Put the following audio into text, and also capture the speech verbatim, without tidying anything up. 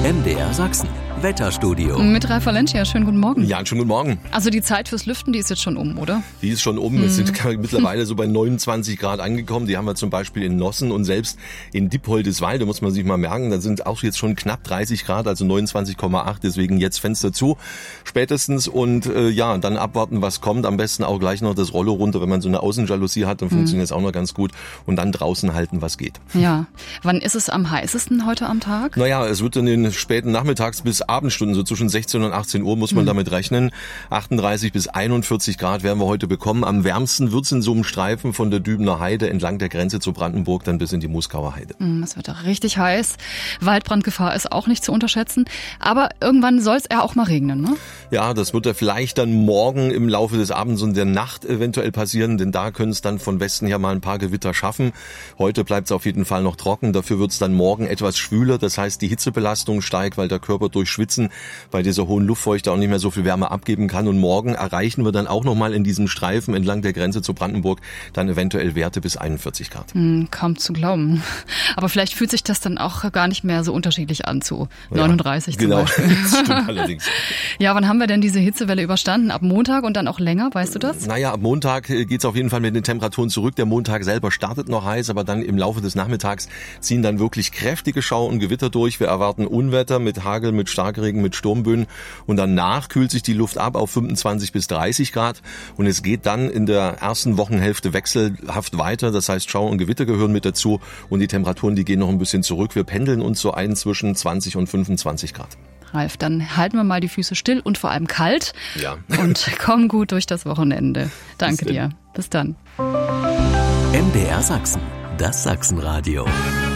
M D R Sachsen. Wetterstudio. Mit Ralf Valencia, schönen guten Morgen. Ja, schönen guten Morgen. Also die Zeit fürs Lüften, die ist jetzt schon um, oder? Die ist schon um. Hm. Es sind mittlerweile so bei neunundzwanzig Grad angekommen. Die haben wir zum Beispiel in Nossen und selbst in Dippoldiswalde, muss man sich mal merken. Da sind auch jetzt schon knapp dreißig Grad, also neunundzwanzig Komma acht. Deswegen jetzt Fenster zu, spätestens. Und äh, ja, dann abwarten, was kommt. Am besten auch gleich noch das Rollo runter. Wenn man so eine Außenjalousie hat, dann hm. funktioniert es auch noch ganz gut. Und dann draußen halten, was geht. Ja. Wann ist es am heißesten heute am Tag? Naja, es wird in den späten Nachmittags- bis Abendstunden, so zwischen sechzehn und achtzehn Uhr muss man mhm. damit rechnen. achtunddreißig bis einundvierzig Grad werden wir heute bekommen. Am wärmsten wird's in so einem Streifen von der Dübener Heide entlang der Grenze zu Brandenburg dann bis in die Muskauer Heide. Es wird auch richtig heiß. Waldbrandgefahr ist auch nicht zu unterschätzen. Aber irgendwann soll es ja auch mal regnen, ne? Ja, das wird ja vielleicht dann morgen im Laufe des Abends und der Nacht eventuell passieren, denn da können es dann von Westen her mal ein paar Gewitter schaffen. Heute bleibt es auf jeden Fall noch trocken. Dafür wird es dann morgen etwas schwüler. Das heißt, die Hitzebelastung steigt, weil der Körper durch Schwitzen bei dieser hohen Luftfeuchte auch nicht mehr so viel Wärme abgeben kann. Und morgen erreichen wir dann auch nochmal in diesem Streifen entlang der Grenze zu Brandenburg dann eventuell Werte bis einundvierzig Grad. Hm, kaum zu glauben. Aber vielleicht fühlt sich das dann auch gar nicht mehr so unterschiedlich an zu neununddreißig ja, zum genau. Beispiel. Das stimmt allerdings. Ja, wann haben wir denn diese Hitzewelle überstanden? Ab Montag und dann auch länger, weißt du das? Naja, ab Montag geht's auf jeden Fall mit den Temperaturen zurück. Der Montag selber startet noch heiß, aber dann im Laufe des Nachmittags ziehen dann wirklich kräftige Schau- und Gewitter durch. Wir erwarten Unwetter mit Hagel, mit Starkregen, mit Sturmböen. Und danach kühlt sich die Luft ab auf fünfundzwanzig bis dreißig Grad. Und es geht dann in der ersten Wochenhälfte wechselhaft weiter. Das heißt, Schau- und Gewitter gehören mit dazu. Und die Temperaturen, die gehen noch ein bisschen zurück. Wir pendeln uns so ein zwischen zwanzig und fünfundzwanzig Grad. Ralf, dann halten wir mal die Füße still und vor allem kalt. Ja. Und kommen gut durch das Wochenende. Danke dir. Bis dann. M D R Sachsen, das Sachsenradio.